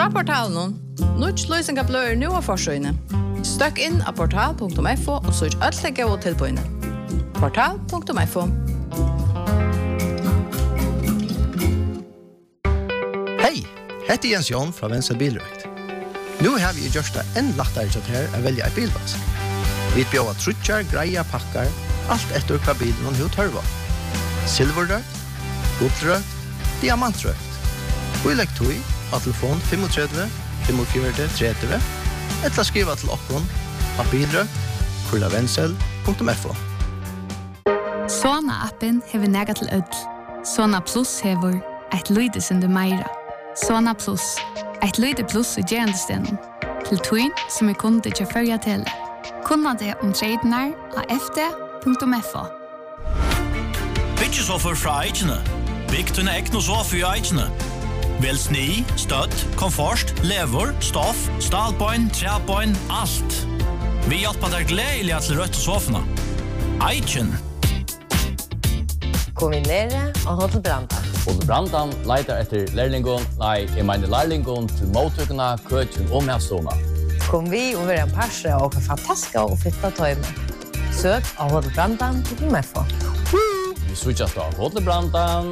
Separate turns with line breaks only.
Fra portalen, Nuts løsninger blør nå av forsøgene. Støkk inn av portal.fo og søk alt det gode tilbøyene. Portal.fo.
Hei, heter Jens Jon fra Venstre Bilrøkt. Nå har vi gjort det enn lettere til her å velge en bilvask. Vi bjør trutjar, greier, pakker, alt etter hva bilen hun tørver. Silverrøkt, gullrøkt, diamantrøkt. Og legg tog av telefon 35 45 30 eller skriva til okkon av bilrøkt@vensel.fo.
Sona-appen hever nega til ødel. Sona Plus hever eit lydesunde meira. Sona Plus, eit lyde plus i gerandestenen. Til tøyn som kunde til førja til. Kunna det tradenar av fd.fo.
Byggjesoffer fra Eichene. Bygg til ekno sofa i Eichene. Vel sni, støtt, komfort, lever, stoff, stalbøyn, trebøyn, alt. Vi hjelper deg gledelig til rødt sofene. Eichen.
Kombinere og Hotel Brandan.
Hotel Brandan leiter etter lærlingon, jeg mener lærlingon til mottøkene, køkken og medstående.
Kom vi over en parse og fantastiske og fitta tøyme. Søk av Hotel Brandan.fo.
Vi switcher fra Hotel Brandan.